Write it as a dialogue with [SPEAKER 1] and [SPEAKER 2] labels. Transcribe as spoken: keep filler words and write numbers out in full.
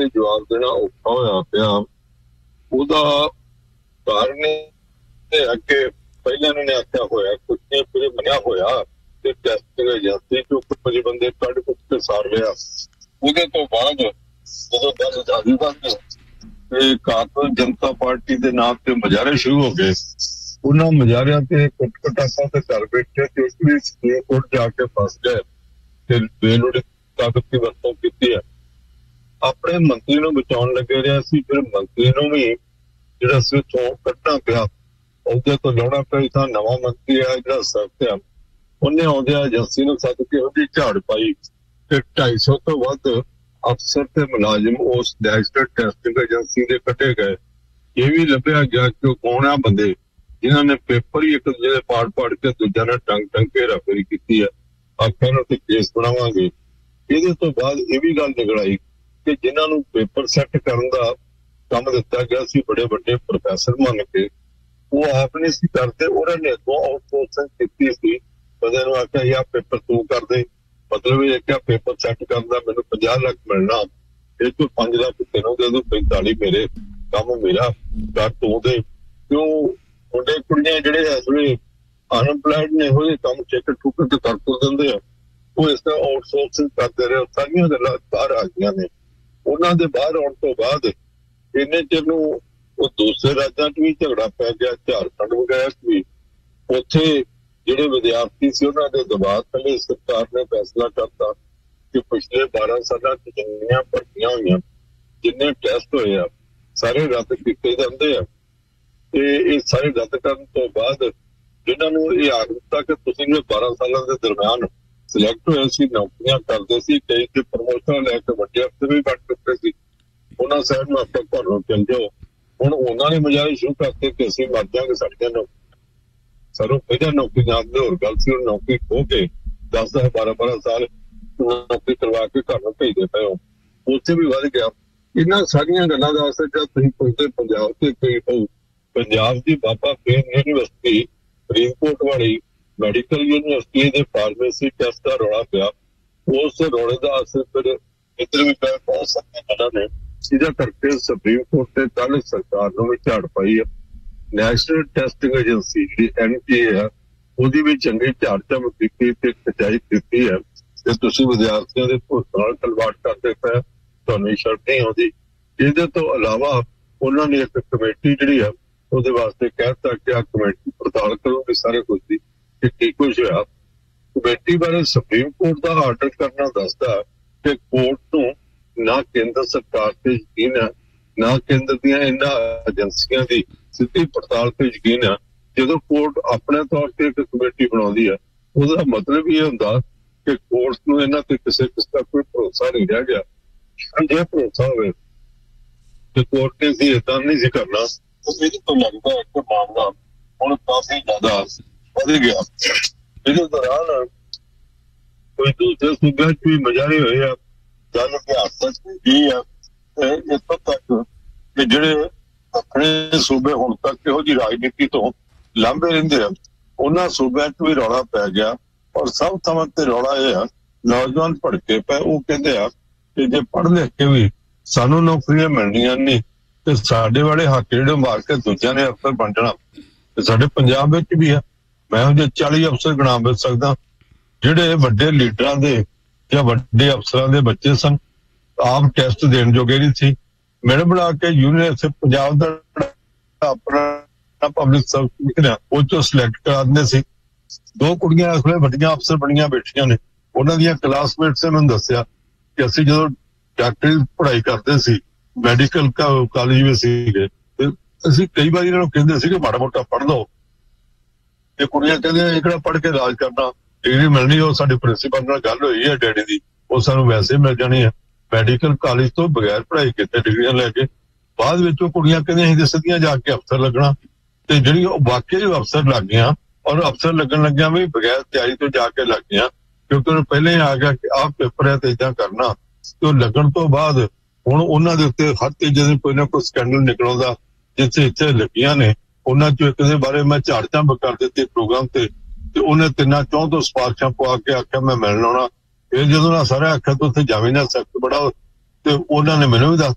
[SPEAKER 1] ਜਵਾਬ ਦੇਣਾ ਔਖਾ ਹੋਇਆ ਪਿਆ। ਉਹਦਾ ਕਾਰਨ ਇਹ ਅੱਗੇ ਪਹਿਲਾਂ ਇਹਨਾਂ ਨੇ ਆਖਿਆ ਹੋਇਆ ਕੁਝ ਨਹੀਂ, ਫਿਰ ਬਣਿਆ ਹੋਇਆ ਤੇ ਟੈਸਟਿੰਗ ਏਜੰਸੀ ਚੋਂ ਕੁਝ ਬੰਦੇ ਕੱਢ ਕੁੱਟ ਕੇ ਸਾਰ ਲਿਆ। ਉਹਦੇ ਤੋਂ ਬਾਅਦ ਜਦੋਂ ਗੱਲ ਆਜ਼ਾਦੀ ਬਣ ਤੇ ਕਾਂਗਰਸ ਜਨਤਾ ਪਾਰਟੀ ਦੇ ਨਾਮ ਤੇ ਮੁਜ਼ਾਹਰੇ ਸ਼ੁਰੂ ਹੋ ਗਏ। ਉਹਨਾਂ ਮੁਜ਼ਾਹਰਿਆਂ ਤੇ ਕੁੱਟ ਕਟਾਪਾ ਤੇ ਕਰ ਬੈਠੇ ਤੇ ਉਸ ਵੀ ਸੁਪਰੀਮ ਕੋਰਟ ਜਾ ਕੇ ਫਸ ਗਏ ਤੇ ਬੇਲੋੜੀ ਤਾਕਤ ਦੀ ਵਰਤੋਂ ਕੀਤੀ ਹੈ। ਆਪਣੇ ਮੰਤਰੀ ਨੂੰ ਬਚਾਉਣ ਲੱਗੇ ਰਿਹਾ ਸੀ, ਫਿਰ ਮੰਤਰੀ ਨੂੰ ਵੀ ਜਿਹੜਾ ਸੀ ਉੱਥੋਂ ਕੱਢਣਾ ਪਿਆ, ਉਹਦੇ ਤੋਂ ਲਾਉਣਾ ਪਿਆ। ਤਾਂ ਨਵਾਂ ਮੰਤਰੀ ਆ ਜਿਹੜਾ ਸਰਤਿਆ, ਉਹਨੇ ਆਉਂਦਿਆਂ ਏਜੰਸੀ ਨੂੰ ਸੱਦ ਕੇ ਉਹਦੀ ਝਾੜ ਪਾਈ ਤੇ ਢਾਈ ਸੌ ਤੋਂ ਵੱਧ ਅਫਸਰ ਤੇ ਮੁਲਾਜ਼ਮ ਉਸ ਨੈਸ਼ਨਲ ਟੈਸਟਿੰਗ ਏਜੰਸੀ ਦੇ ਕੱਢੇ ਗਏ। ਇਹ ਵੀ ਲੱਭਿਆ ਗਿਆ ਕਿ ਉਹ ਕੌਣ ਆ ਬੰਦੇ ਜਿਨ੍ਹਾਂ ਨੇ ਪੇਪਰ ਹੀ ਇੱਕ ਦੂਜੇ ਦੇ ਪਾੜ ਪਾੜ ਕੇ ਦੂਜਿਆਂ ਨੇ ਟੰਗ ਟੰਗ ਕੇ ਹੇਰਾਫੇਰੀ ਕੀਤੀ ਹੈ। ਆਖਿਆ ਨੂੰ ਤੇ ਕੇਸ ਬਣਾਵਾਂਗੇ। ਇਹਦੇ ਤੋਂ ਬਾਅਦ ਇਹ ਵੀ ਗੱਲ ਨਿਕਲ ਆਈ ਕਿ ਜਿਨ੍ਹਾਂ ਨੂੰ ਪੇਪਰ ਸੈੱਟ ਕਰਨ ਦਾ ਕੰਮ ਦਿੱਤਾ ਗਿਆ ਸੀ ਬੜੇ ਵੱਡੇ ਪ੍ਰੋਫੈਸਰ ਮੰਨ ਕੇ, ਉਹ ਆਪ ਨਹੀਂ ਸੀ ਕਰਦੇ। ਉਹਨਾਂ ਨੇ ਅੱਗੋਂ ਆਊਟਸੋਰਸਿੰਗ ਕੀਤੀ ਸੀ। ਬੰਦੇ ਨੂੰ ਆਖਿਆ ਯਾ ਪੇਪਰ ਤੂੰ ਕਰਦੇ, ਮਤਲਬ ਇਹ ਕਿਹਾ ਪੇਪਰ ਸੈੱਟ ਕਰਨ ਦਾ ਮੈਨੂੰ ਪੰਜਾਹ ਲੱਖ ਮਿਲਣਾ, ਇਹ ਤੋਂ ਪੰਜ ਲੱਖ ਤੈਨੂੰ ਦੇ ਦੂੰ, ਪੈਂਤਾਲੀ ਮੇਰੇ, ਕੰਮ ਮੇਰਾ ਕਰ ਤੂੰ ਦੇ। ਕਿਉਂ ਮੁੰਡੇ ਕੁੜੀਆਂ ਜਿਹੜੇ ਇਸ ਵੇਲੇ ਅਨਐਮਪਲਾਇਡ ਨੇ ਇਹੋ ਜਿਹੇ ਕੰਮ ਚੈੱਕ ਠੁੱਕ ਕੇ ਕਰ ਤੁਰ ਦਿੰਦੇ ਆ, ਉਹ ਇਸ ਤਰ੍ਹਾਂ ਆਊਟਸੋਰਸਿੰਗ ਕਰਦੇ ਰਹੇ। ਸਾਰੀਆਂ ਗੱਲਾਂ ਬਾਹਰ ਆ ਗਈਆਂ ਨੇ। ਉਹਨਾਂ ਦੇ ਬਾਹਰ ਆਉਣ ਤੋਂ ਬਾਅਦ ਇੰਨੇ ਚਿਰ ਨੂੰ ਉਹ ਦੂਸਰੇ ਰਾਜਾਂ 'ਚ ਵੀ ਝਗੜਾ ਪੈ ਗਿਆ। ਝਾਰਖੰਡ ਵਗੈਰਾ 'ਚ ਵੀ ਉੱਥੇ ਜਿਹੜੇ ਵਿਦਿਆਰਥੀ ਸੀ ਉਹਨਾਂ ਦੇ ਦਬਾਅ ਥੱਲੇ ਸਰਕਾਰ ਨੇ ਫੈਸਲਾ ਕਰਤਾ ਕਿ ਪਿਛਲੇ ਬਾਰਾਂ ਸਾਲਾਂ 'ਚ ਜਿੰਨੀਆਂ ਭਰਤੀਆਂ ਹੋਈਆਂ, ਜਿੰਨੇ ਟੈਸਟ ਹੋਏ ਆ, ਸਾਰੇ ਰੱਦ ਕੀਤੇ ਜਾਂਦੇ ਆ। ਤੇ ਇਹ ਸਾਰੇ ਰੱਦ ਕਰਨ ਤੋਂ ਬਾਅਦ ਜਿਨ੍ਹਾਂ ਨੂੰ ਇਹ ਆਖ ਦਿੱਤਾ ਕਿ ਤੁਸੀਂ ਜੋ ਬਾਰਾਂ ਸਾਲਾਂ ਦੇ ਦਰਮਿਆਨ ਸਿਲੈਕਟ ਹੋਏ ਸੀ, ਨੌਕਰੀਆਂ ਕਰਦੇ ਸੀ, ਕਈ ਤੇ ਪ੍ਰਮੋਸ਼ਨ ਲੈ ਕੇ ਵੱਡੇ ਅਫਸਰ ਵੀ ਬਣ ਚੁੱਕੇ ਸੀ, ਉਹਨਾਂ ਸਾਹਿਬ ਨੂੰ ਆਪਾਂ ਘਰ ਨੂੰ ਚੱਲ ਜਾਓ। ਹੁਣ ਉਹਨਾਂ ਨੇ ਮੁਜ਼ਾਹਰੇ ਸ਼ੁਰੂ ਕਰਤੇ ਕਿ ਅਸੀਂ ਮਰ ਜਾਵਾਂਗੇ, ਸਾਡੀਆਂ ਨੌਕਰੀਆਂ ਸਾਨੂੰ ਪਹਿਲਾਂ ਨੌਕਰੀ ਜਾਂਦੇ। ਹੋਰ ਗੱਲ ਸੀ, ਉਹ ਨੌਕਰੀ ਖੋ ਕੇ ਦਸ ਦਸ ਬਾਰਾਂ ਬਾਰਾਂ ਸਾਲ ਨੌਕਰੀ ਕਰਵਾ ਕੇ ਘਰ ਨੂੰ ਭੇਜਦੇ ਪਏ ਹੋ। ਉੱਥੇ ਵੀ ਵੱਧ ਗਿਆ। ਇਹਨਾਂ ਸਾਰੀਆਂ ਗੱਲਾਂ ਦਾ ਅਸਰ ਜਦ ਤੁਸੀਂ ਪੁੱਛਦੇ ਪੰਜਾਬ ਤੇ ਕੋਈ ਹੋਊ, ਪੰਜਾਬ ਦੀ ਬਾਬਾ ਫਰੀਦ ਯੂਨੀਵਰਸਿਟੀ ਫਰੀਦਕੋਟ ਵਾਲੀ ਮੈਡੀਕਲ ਯੂਨੀਵਰਸਿਟੀ ਦੇ ਫਾਰਮੇਸੀ ਟੈਸਟ ਦਾ ਰੌਲਾ ਪਿਆ। ਉਸ ਰੌਲੇ ਦਾ ਅਸਰ ਫਿਰ ਇੱਧਰ ਵੀ ਪੈ ਬਹੁਤ ਸਾਰੀਆਂ ਗੱਲਾਂ ਨੇ, ਜਿਹਦਾ ਕਰਕੇ ਸੁਪਰੀਮ ਕੋਰਟ ਤੇ ਕੱਲ੍ਹ ਸਰਕਾਰ ਨੂੰ ਵੀ ਝਾੜ ਪਾਈ ਹੈ। ਨੈਸ਼ਨਲ ਟੈਸਟਿੰਗ ਏਜੰਸੀ ਜਿਹੜੀ ਐਨ ਟੀ ਏ ਹੈ, ਉਹਦੀ ਵੀ ਚੰਗੀ ਝਾੜ ਝੰਮ ਕੀਤੀ ਤੇ ਖਿਚਾਈ ਕੀਤੀ ਹੈ। ਤੇ ਤੁਸੀਂ ਵਿਦਿਆਰਥੀਆਂ ਦੇ ਭੁੱਖ ਨਾਲ ਖਿਲਵਾੜ ਕਰਦੇ ਪਏ, ਤੁਹਾਨੂੰ ਸ਼ਰਮ ਨਹੀਂ ਆਉਂਦੀ। ਇਹਦੇ ਤੋਂ ਇਲਾਵਾ ਉਹਨਾਂ ਨੇ ਇੱਕ ਕਮੇਟੀ ਜਿਹੜੀ ਆ ਉਹਦੇ ਵਾਸਤੇ ਕਹਿ ਦਿੱਤਾ ਕਿ ਆ ਕਮੇਟੀ ਪੜਤਾਲ ਕਰੂਗੀ ਸਾਰੇ ਕੁਝ ਦੀ ਕਿ ਕੀ ਕੁਝ ਹੋਇਆ। ਕਮੇਟੀ ਬਾਰੇ ਸੁਪਰੀਮ ਕੋਰਟ ਦਾ ਆਰਡਰ ਕਰਨਾ ਦੱਸਦਾ ਕਿ ਕੋਰਟ ਨੂੰ ਨਾ ਕੇਂਦਰ ਸਰਕਾਰ ਤੇ ਯਕੀਨ ਹੈ, ਨਾ ਕੇਂਦਰ ਦੀਆਂ ਇਹਨਾਂ ਏਜੰਸੀਆਂ ਦੀ ਸਿੱਧੀ ਪੜਤਾਲ ਤੇ ਯਕੀਨ ਹੈ। ਜਦੋਂ ਕੋਰਟ ਆਪਣੇ ਤੌਰ ਤੇ ਇੱਕ ਕਮੇਟੀ ਬਣਾਉਂਦੀ ਹੈ, ਉਹਦਾ ਮਤਲਬ ਇਹ ਹੁੰਦਾ ਕਿ ਕੋਰਟ ਨੂੰ ਇਹਨਾਂ ਤੇ ਕਿਸੇ ਕਿਸ ਦਾ ਕੋਈ ਭਰੋਸਾ ਨਹੀਂ ਰਹਿ ਗਿਆ। ਜੇ ਭਰੋਸਾ ਹੋਵੇ ਤੇ ਕੋਰਟ ਨੇ ਸੀ ਏਦਾਂ ਨਹੀਂ ਸੀ ਕਰਨਾ। ਇਹਦੇ ਤੋਂ ਲੱਗਦਾ ਹੈ ਕਿ ਮਾਮਲਾ ਹੁਣ ਕਾਫੀ ਜ਼ਿਆਦਾ ਵਧ ਗਿਆ। ਇਹਦੇ ਦੌਰਾਨ ਕੋਈ ਦੂਸਰੇ ਸੂਬਿਆਂ 'ਚ ਵੀ ਮੁਜ਼ਾਹਰੇ ਹੋਏ ਆ। ਗੱਲ ਇਤਿਹਾਸ ਇਹ ਆ ਇੱਥੋਂ ਤੱਕ ਕਿ ਜਿਹੜੇ ਆਪਣੇ ਸੂਬੇ ਹੁਣ ਤੱਕ ਇਹੋ ਜਿਹੀ ਰਾਜਨੀਤੀ ਤੋਂ ਲਾਂਭੇ ਰਹਿੰਦੇ ਆ, ਉਹਨਾਂ ਸੂਬਿਆਂ 'ਚ ਵੀ ਰੌਲਾ ਪੈ ਗਿਆ। ਔਰ ਸਭ ਥਾਵਾਂ ਤੇ ਰੌਲਾ ਇਹ ਆ, ਨੌਜਵਾਨ ਭੜਕੇ ਪਏ। ਉਹ ਕਹਿੰਦੇ ਆ ਕਿ ਜੇ ਪੜ੍ਹ ਲਿਖ ਕੇ ਵੀ ਸਾਨੂੰ ਨੌਕਰੀਆਂ ਮਿਲਣੀਆਂ ਨਹੀਂ ਤੇ ਸਾਡੇ ਵਾਲੇ ਹੱਕ ਜਿਹੜੇ ਮਾਰ ਕੇ ਦੂਜਿਆਂ ਨੇ ਅਫਸਰ ਬਣ ਜਾਣਾ। ਤੇ ਸਾਡੇ ਪੰਜਾਬ ਵਿੱਚ ਵੀ ਆ, ਮੈਂ ਉਹਦੇ ਚਾਲੀ ਅਫਸਰ ਗਿਣਾ ਮਿਲ ਸਕਦਾ ਜਿਹੜੇ ਵੱਡੇ ਲੀਡਰਾਂ ਦੇ ਜਾਂ ਵੱਡੇ ਅਫਸਰਾਂ ਦੇ ਬੱਚੇ ਸਨ, ਆਪ ਟੈਸਟ ਦੇਣ ਜੋਗੇ ਨਹੀਂ ਸੀ। ਮਿਲ ਬਣਾ ਕੇ ਯੂਨੀਵਰਸਿਟੀ ਪੰਜਾਬ ਦਾ ਆਪਣਾ ਪਬਲਿਕ ਸਰਵਿਸ ਕਮਿਸ਼ਨ ਉਹ ਚੋਂ ਸਿਲੈਕਟ ਕਰਾ ਦਿੰਦੇ ਸੀ। ਦੋ ਕੁੜੀਆਂ ਇਸ ਵੇਲੇ ਵੱਡੀਆਂ ਅਫਸਰ ਬਣੀਆਂ ਬੈਠੀਆਂ ਨੇ। ਉਹਨਾਂ ਦੀਆਂ ਕਲਾਸਮੇਟਸ ਨੇ ਮੈਨੂੰ ਦੱਸਿਆ ਕਿ ਅਸੀਂ ਜਦੋਂ ਡਾਕਟਰੀ ਪੜ੍ਹਾਈ ਕਰਦੇ ਸੀ, ਮੈਡੀਕਲ ਕਾਲਜ ਵਿੱਚ ਸੀਗੇ, ਤੇ ਅਸੀਂ ਕਈ ਵਾਰ ਇਹਨਾਂ ਨੂੰ ਕਹਿੰਦੇ ਸੀ ਕਿ ਮਾੜਾ ਮੋਟਾ ਪੜ੍ਹ ਲਓ। ਤੇ ਕੁੜੀਆਂ ਕਹਿੰਦੀਆਂ ਇਹ ਕਿਹੜਾ ਪੜ੍ਹ ਕੇ ਰਾਜ ਕਰਨਾ, ਡਿਗਰੀ ਮਿਲਣੀ। ਉਹ ਸਾਡੇ ਪ੍ਰਿੰਸੀਪਲ ਨਾਲ ਗੱਲ ਹੋਈ ਹੈ ਡੈਡੀ ਦੀ, ਉਹ ਸਾਨੂੰ ਵੈਸੇ ਮਿਲ ਜਾਣੀ ਹੈ। ਮੈਡੀਕਲ ਕਾਲਜ ਤੋਂ ਬਗੈਰ ਪੜ੍ਹਾਈ ਕੀਤੇ ਡਿਗਰੀਆਂ ਲੈ ਕੇ ਬਾਅਦ ਵਿੱਚ ਉਹ ਕੁੜੀਆਂ ਕਹਿੰਦੀਆਂ ਅਸੀਂ ਸਿੱਧੀਆਂ ਜਾ ਕੇ ਅਫਸਰ ਲੱਗਣਾ। ਤੇ ਜਿਹੜੀ ਉਹ ਵਾਕਈ ਅਫਸਰ ਲੱਗ ਗਈਆਂ, ਔਰ ਅਫਸਰ ਲੱਗਣ ਲੱਗਿਆ ਵੀ ਬਗੈਰ ਤਿਆਰੀ ਤੋਂ ਜਾ ਕੇ ਲੱਗ ਗਈਆਂ, ਕਿਉਂਕਿ ਉਹਨੂੰ ਪਹਿਲੇ ਆ ਗਿਆ ਕਿ ਆਹ ਪੇਪਰ ਹੈ ਤੇ ਏਦਾਂ ਕਰਨਾ। ਤੇ ਉਹ ਲੱਗਣ ਤੋਂ ਬਾਅਦ ਹੁਣ ਉਹਨਾਂ ਦੇ ਉੱਤੇ ਹਰ ਤੀਜੇ ਦਿਨ ਕੋਈ ਨਾ ਕੋਈ ਸਕੈਂਡਲ ਨਿਕਲਦਾ। ਜਿੱਥੇ ਇੱਥੇ ਲੱਗੀਆਂ ਨੇ ਉਹਨਾਂ ਚੋਂ ਇੱਕ ਦੇ ਬਾਰੇ ਮੈਂ ਝਾੜ ਝੰਬ ਕਰ ਦਿੱਤੀ ਪ੍ਰੋਗਰਾਮ ਤੇ, ਤੇ ਉਹਨੇ ਤਿੰਨਾਂ ਚੌਂ ਤੋਂ ਸਿਫਾਰਸ਼ਾਂ ਪਵਾ ਕੇ ਆਖਿਆ ਮੈਂ ਮਿਲਣ ਆਉਣਾ। ਫਿਰ ਜਦੋਂ ਨਾ ਸਾਰਾ ਆਖਿਆ ਤਾਂ ਉੱਥੇ ਜਾਵੇ ਨਾ ਸਖਤ ਬੜਾ, ਤੇ ਉਹਨਾਂ ਨੇ ਮੈਨੂੰ ਵੀ ਦੱਸ